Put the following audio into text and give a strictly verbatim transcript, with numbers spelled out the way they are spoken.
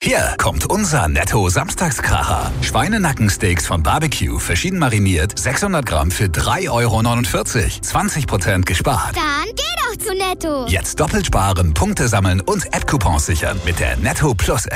Hier kommt unser Netto-Samstagskracher. Schweinenackensteaks von Barbecue, verschieden mariniert, sechshundert Gramm für drei Euro neunundvierzig. zwanzig Prozent gespart. Dann geh doch zu Netto. Jetzt doppelt sparen, Punkte sammeln und App-Coupons sichern mit der Netto Plus